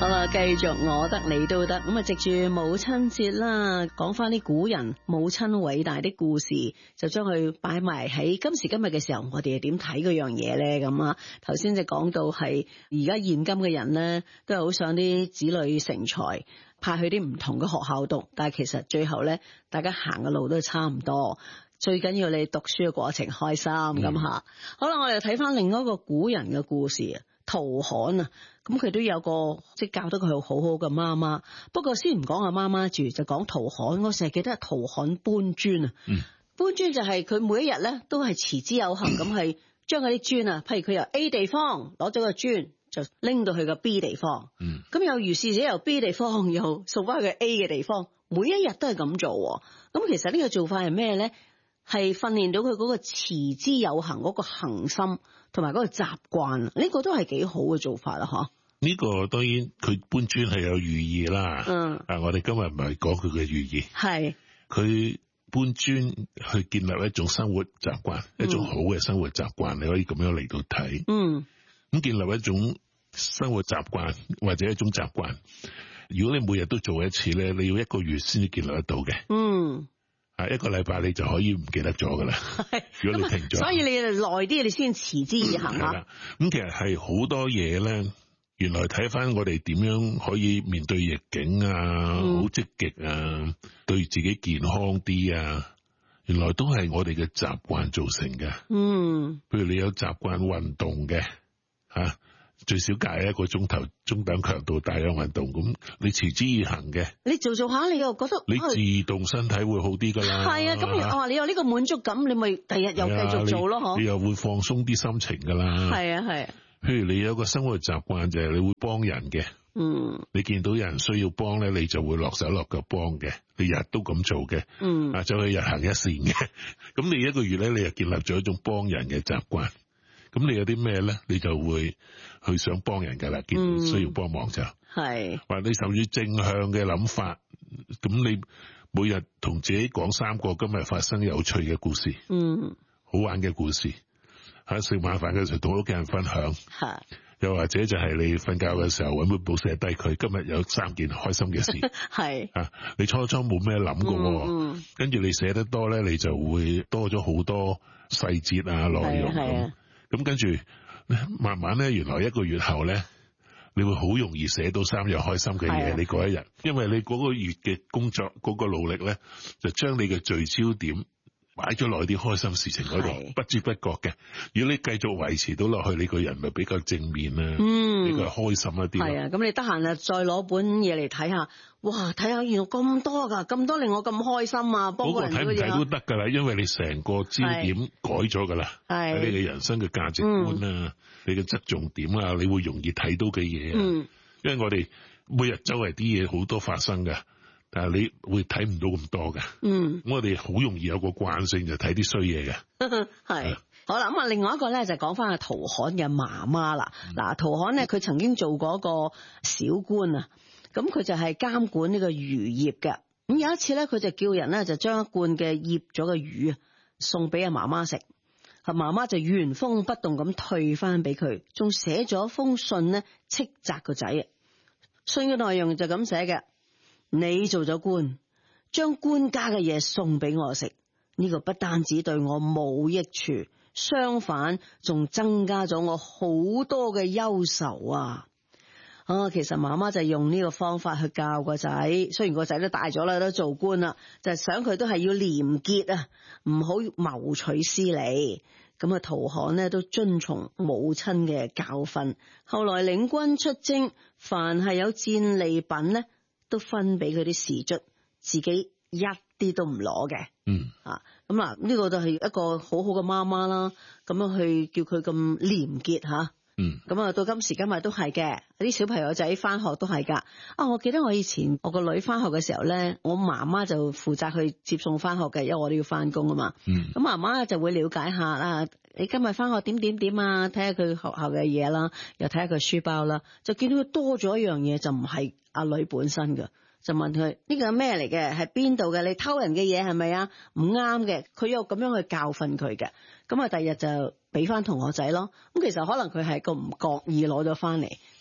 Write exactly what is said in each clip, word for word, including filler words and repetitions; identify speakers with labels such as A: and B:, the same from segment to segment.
A: 好啦，繼續我得你都得。咁啊，藉住母親節啦，講翻啲古人母親偉大的故事，就將佢擺埋喺今時今日嘅時候，我哋係點睇嗰樣嘢咧？咁啊，頭先就講到係而家現今嘅人咧，都係好想啲子女成才，派去啲唔同嘅學校讀，但係其實最後咧，大家行嘅路都係差唔多。最緊要你讀書嘅過程開心咁吓。嗯、好啦，我哋睇翻另外一個古人嘅故事啊。陶侃啊，咁佢都有個即係教得佢好好嘅媽媽。不過先唔講阿媽媽住，就講陶侃。我成日記得陶侃搬磚啊，嗯、搬磚就係佢每一日咧都係持之有恒咁，係將嗰啲磚啊，譬如佢由 A 地方攞咗個磚，就拎到去個 B 地方。咁、嗯、有如是者由 B 地方又送翻去個 A 嘅地方，每一日都係咁做。咁其實呢個做法係咩咧？係訓練到佢嗰個持之有恒嗰個恒心，同埋嗰個習慣，呢、這個都係幾好嘅做法啦，嗬？
B: 呢個當然佢搬磚係有寓意啦。嗯，啊，我哋今日唔係講佢嘅寓意，係佢是搬磚去建立一種生活習慣，嗯、一種好嘅生活習慣，你可以咁樣嚟到睇。嗯，咁建立一種生活習慣或者一種習慣，如果你每日都做一次咧，你要一個月先至建立得到嘅。嗯。啊，一個禮拜你就可以唔記得咗噶啦。如果你停咗，所以你耐啲，你先持之以恒啊。咁其實係好多嘢咧，原來睇翻我哋點樣可以面對逆境啊，好積極啊，對自己健康啲啊，原來都係我哋嘅習慣造成嘅。嗯，譬如你有習慣運動嘅，吓。最少隔一個鐘頭中等強度大量運動，咁你持之以恒嘅，你做做下你又覺得你自動身體會好啲噶啦。係啊，咁你話你有呢個滿足感，你咪第日又繼續做咯，嗬。你又會放鬆啲心情噶啦。係啊係。譬如你有個生活習慣就係你會幫人嘅，嗯，你見到有人需要幫咧，你就會落手落腳幫嘅，你日日都咁做嘅，嗯，啊就係日行一善嘅，咁你一個月咧，你又建立咗一種幫人嘅習慣。咁你有啲咩咧？你就會去想幫人噶啦，見到需要幫忙就係，或者、嗯、你甚至正向嘅諗法，咁你每日同自己講三個今日發生有趣嘅故事，嗯，好玩嘅故事，喺食晚飯嘅時候同屋企人分享，係，又或者就係你瞓覺嘅時候搵本簿寫低佢今日有三件開心嘅事，係，啊，你初初冇咩諗噶，嗯，跟住你寫得多咧，你就會多咗好多細節啊內容咁。咁跟住，慢慢咧，原來一個月後咧，你會好容易寫到三樣開心嘅嘢。你嗰一日，因為你嗰個月嘅工作嗰個努力咧，就將你嘅聚焦點擺咗落啲開心事情嗰度，不知不覺嘅。如果你繼續維持到落去，你個人咪比較正面啦，嗯，比較開心一啲。係啊，咁你得閒啊，再攞本嘢嚟睇下，哇，睇下原來咁多噶，咁多令我咁開心啊！幫人嗰個睇唔睇都得噶啦，因為你成個焦點改咗噶啦，喺你嘅人生嘅價值觀啊，嗯、你嘅側重點啊，你會容易睇到嘅嘢啊。嗯、因為我哋每日周圍啲嘢好多發生噶。但係你會睇唔到咁多嘅，嗯，我哋好容易有個慣性就睇啲衰嘢嘅，係是，啊、好啦，咁啊，另外一個咧就講翻阿陶侃嘅媽媽啦，嗱、嗯，陶侃咧佢曾經做過一個小官啊，咁佢就係監管呢個漁業嘅，咁有一次咧佢就叫人咧就將一罐嘅醃咗嘅魚送俾阿媽媽食，阿媽媽就原封不動咁退翻俾佢，仲寫咗一封信咧斥責個仔，信嘅內容就咁寫嘅。你做咗官，將官家嘅嘢送俾我食，呢個不單止對我冇益處，相反仲增加咗我好多嘅憂愁啊！啊，其實媽媽就用呢個方法去教個仔，雖然個仔都大咗啦，都做官啦，就係想佢都係要廉潔啊，唔好謀取私利。咁啊，陶侃呢都遵從母親嘅教訓，後來領軍出征，凡係有戰利品呢，都分俾佢啲士卒，自己一啲都唔攞嘅。嗯啊，咁嗱，呢個就係一個好好嘅媽媽啦。咁樣去叫佢咁廉潔吓。嗯，咁啊，到今時今日都係嘅。啲小朋友仔翻學都係噶。啊，我記得我以前我個女翻學嘅時候咧，我媽媽就負責去接送翻學嘅，因為我都要翻工啊嘛。嗯，咁媽媽就會了解下啦。你今日翻學點點點啊？睇下佢學校嘅嘢啦，又睇下佢書包啦，就見到佢多咗一樣嘢，就唔係阿女本身嘅，就問佢呢個係咩嚟嘅？係邊度嘅？你偷人嘅嘢係咪啊？唔啱嘅，佢又咁樣去教訓佢嘅。咁啊，第日就俾翻同學仔咯。咁其實可能佢係個唔覺意攞咗翻嚟，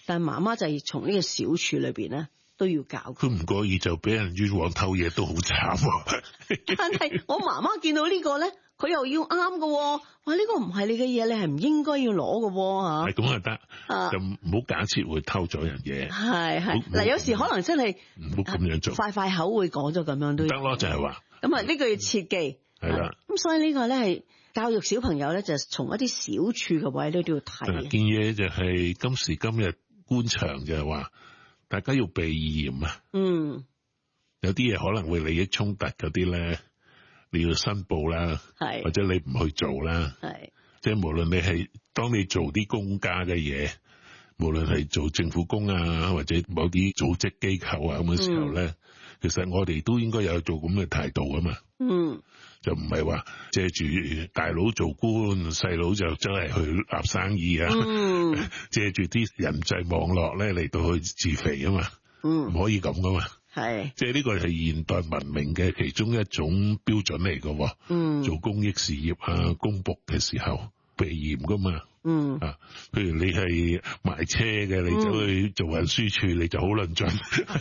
A: 但係媽媽就係從呢個小處裏邊咧都要教佢。
B: 佢唔覺意就俾人冤枉偷嘢都好慘。
A: 但係我媽媽見到呢個咧，佢又要啱嘅，哇！呢個唔係你嘅嘢，你係唔應該要攞嘅吓。係咁就得，就唔好假設會偷咗人嘢。係係嗱，有時可能真係唔好咁樣做，快快口會講咗咁樣都得咯，就係話咁啊！呢個要切記係啦。咁所以呢個咧係教育小朋友咧，就從一啲小處嘅位咧都要睇。件嘢就係今時今日官場就係話，大家要避嫌啊。嗯，有啲嘢可能會利益衝突嗰啲咧。你要申報啦，或者你唔去做啦，即係無論你係當你做啲公家嘅嘢，無論係做政府工啊，或者某啲組織機構啊咁嘅時候咧，嗯、其實我哋都應該有做咁嘅態度啊嘛。嗯，就唔係話借住大佬做官，細佬就真係去立生意啊，嗯、借住啲人際網絡咧嚟到去自肥啊嘛。嗯，唔可以咁噶嘛。係，即係呢個係現代文明嘅其中一種標準嚟嘅。嗯，做公益事業啊、公僕嘅時候避嫌噶嘛。嗯，啊，譬如你係賣車嘅，你走去做運輸處，你就好論盡。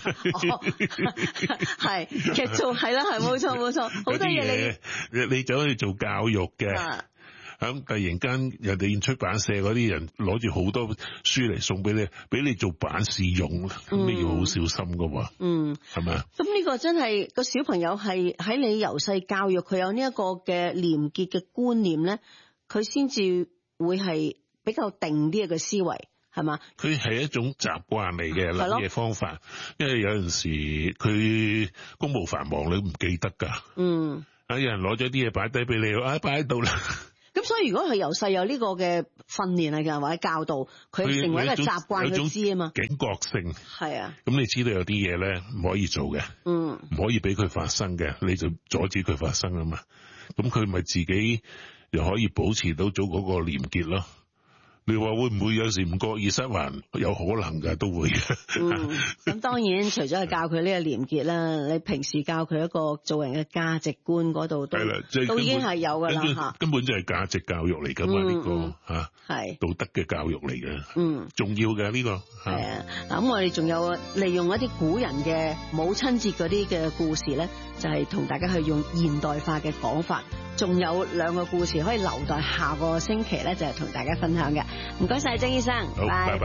A: 係、哦，其實做係啦，係冇錯冇錯，好多嘢你你走去做教育嘅。啊咁突然間，人哋出版社嗰啲人攞住好多書嚟送俾你，俾你做版試用，咁、嗯、你要好小心噶喎。嗯，係咪啊？咁呢個真係個小朋友係喺你由細教育佢有呢一個嘅廉潔嘅觀念咧，佢先至會係比較定啲嘅思維，係嘛？佢係一種習慣嚟嘅諗嘢方法，因為有陣時佢公務繁忙，你唔記得㗎。嗯，啊有人攞咗啲嘢擺低俾你，啊擺喺度啦。咁所以如果佢由細有呢個嘅訓練嚟㗎，或者教導佢成為一個習慣，佢知啊嘛，警覺性係啊。咁你知道有啲嘢咧唔可以做嘅，嗯，唔可以俾佢發生嘅，你就阻止佢發生啊嘛。咁佢咪自己又可以保持到咗嗰個廉潔咯。你話會唔會有時唔覺意失環？有可能㗎，都會。嗯，咁當然除咗係教佢呢個廉潔啦，你平時教佢一個做人嘅價值觀嗰度都都已經係有㗎啦嚇。根本就係價值教育嚟㗎嘛，呢、嗯這個嚇係、啊、道德嘅教育嚟嘅。嗯，重要嘅呢、這個係啊。嗱咁我哋仲有利用一啲古人嘅母親節嗰啲嘅故事咧，就係、是、同大家去用現代化嘅講法。仲有兩個故事可以留待下個星期咧，就係同大家分享嘅。唔該晒，曾醫生，拜拜。